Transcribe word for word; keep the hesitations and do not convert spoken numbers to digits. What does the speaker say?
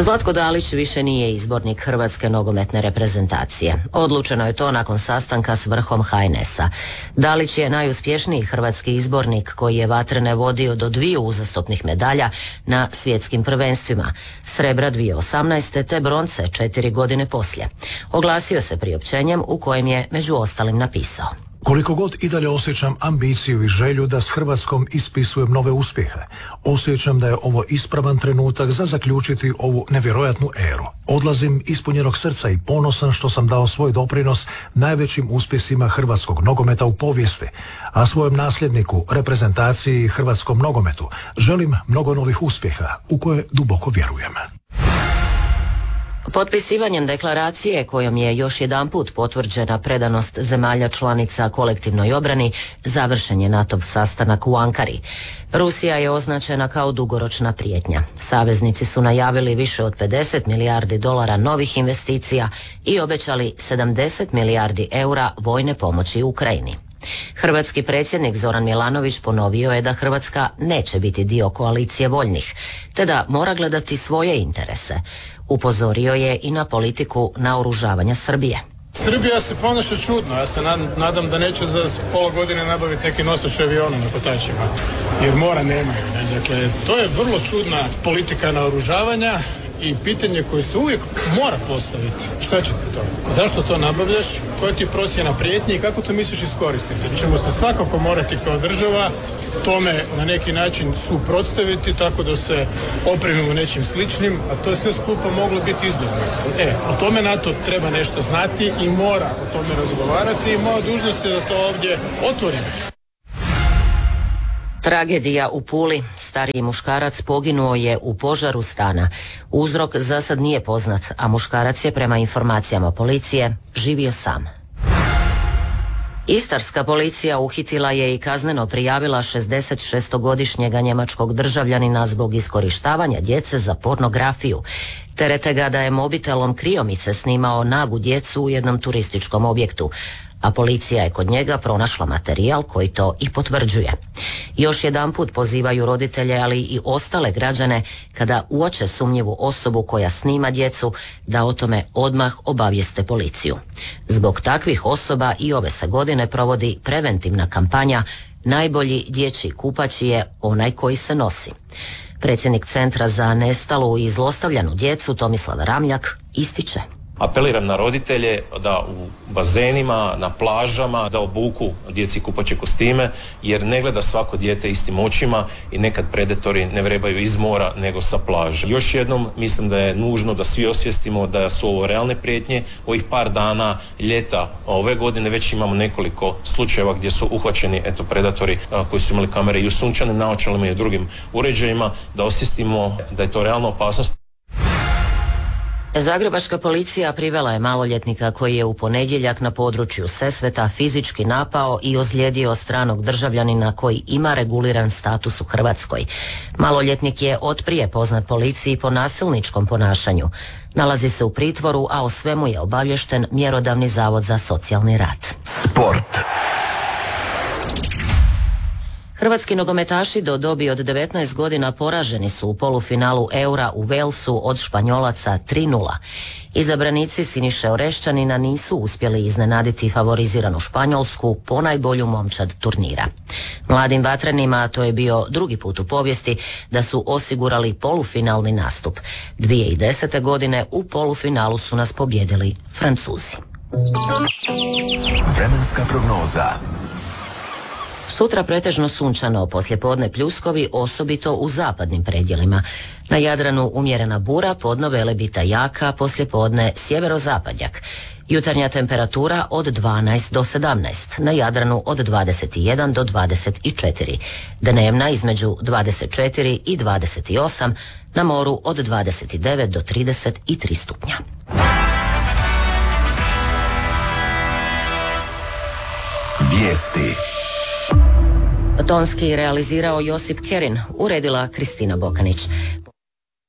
Zlatko Dalić više nije izbornik Hrvatske nogometne reprezentacije. Odlučeno je to nakon sastanka s vrhom ha en es a. Dalić je najuspješniji hrvatski izbornik koji je vatrene vodio do dviju uzastopnih medalja na svjetskim prvenstvima, srebra dvije tisuće osamnaeste te bronce četiri godine poslije. Oglasio se priopćenjem u kojem je među ostalim napisao: Koliko god i dalje osjećam ambiciju i želju da s Hrvatskom ispisujem nove uspjehe, osjećam da je ovo ispravan trenutak za zaključiti ovu nevjerojatnu eru. Odlazim ispunjenog srca i ponosan što sam dao svoj doprinos najvećim uspjesima hrvatskog nogometa u povijesti, a svojem nasljedniku, reprezentaciji i hrvatskom nogometu želim mnogo novih uspjeha u koje duboko vjerujem. Potpisivanjem deklaracije kojom je još jedanput potvrđena predanost zemalja članica kolektivnoj obrani, završen je natov sastanak u Ankari. Rusija je označena kao dugoročna prijetnja. Saveznici su najavili više od pedeset milijardi dolara novih investicija i obećali sedamdeset milijardi eura vojne pomoći Ukrajini. Hrvatski predsjednik Zoran Milanović ponovio je da Hrvatska neće biti dio koalicije voljnih, te da mora gledati svoje interese. Upozorio je i na politiku naoružavanja Srbije. Srbija se ponaša čudno, ja se nadam da neće za pola godine nabaviti neki nosač aviona na kotačima, jer mora nemaju. Ne? Dakle, to je vrlo čudna politika naoružavanja i pitanje koje se uvijek mora postaviti. Šta će ti to? Zašto to nabavljaš? Koja ti je procjena prijetnje i kako to misliš iskoristiti? Mi ćemo se svakako morati kao država tome na neki način suprotstaviti tako da se opremimo nečim sličnim, a to je sve skupa moglo biti izbjegnuto. E, o tome NATO treba nešto znati i mora o tome razgovarati i moja dužnost je da to ovdje otvorim. Tragedija u Puli. Stariji muškarac poginuo je u požaru stana. Uzrok za sad nije poznat, a muškarac je prema informacijama policije živio sam. Istarska policija uhitila je i kazneno prijavila šezdesetšestogodišnjega njemačkog državljanina zbog iskorištavanja djece za pornografiju. Terete ga da je mobitelom kriomice snimao nagu djecu u jednom turističkom objektu, a policija je kod njega pronašla materijal koji to i potvrđuje. Još jedanput pozivaju roditelje, ali i ostale građane, kada uoče sumnjivu osobu koja snima djecu, da o tome odmah obavijeste policiju. Zbog takvih osoba i ove se godine provodi preventivna kampanja Najbolji dječji kupač je onaj koji se nosi. Predsjednik Centra za nestalu i zlostavljanu djecu Tomislav Ramljak ističe: Apeliram na roditelje da u bazenima, na plažama, da obuku djeci kupaće kostime, jer ne gleda svako dijete istim očima i nekad predatori ne vrebaju iz mora nego sa plaže. Još jednom mislim da je nužno da svi osvijestimo da su ovo realne prijetnje. Ovih par dana ljeta ove godine već imamo nekoliko slučajeva gdje su uhvaćeni eto predatori a, koji su imali kamere i u sunčanim naočalama i u drugim uređajima, da osvijestimo da je to realna opasnost. Zagrebačka policija privela je maloljetnika koji je u ponedjeljak na području Sesveta fizički napao i ozlijedio stranog državljanina koji ima reguliran status u Hrvatskoj. Maloljetnik je otprije poznat policiji po nasilničkom ponašanju. Nalazi se u pritvoru, a o svemu je obaviješten Mjerodavni zavod za socijalni rad. Sport. Hrvatski nogometaši do dobi od devetnaest godina poraženi su u polufinalu Eura u Walesu od Španjolaca tri nula. Izabranici Siniše Orešćanina nisu uspjeli iznenaditi favoriziranu Španjolsku, ponajbolju momčad turnira. Mladim vatrenima to je bio drugi put u povijesti da su osigurali polufinalni nastup. dvije tisuće desete. godine u polufinalu su nas pobijedili Francuzi. Vremenska prognoza. Sutra pretežno sunčano, poslijepodne pljuskovi, osobito u zapadnim predjelima. Na Jadranu umjerena bura, podno Velebita jaka, poslijepodne sjeverozapadnjak. Jutarnja temperatura od dvanaest do sedamnaest, na Jadranu od dvadeset jedan do dvadeset četiri. Dnevna između dvadeset četiri i dvadeset osam, na moru od dvadeset devet do trideset tri stupnja. Vijesti. Tonski realizirao Josip Kerin, uredila Kristina Bokanić.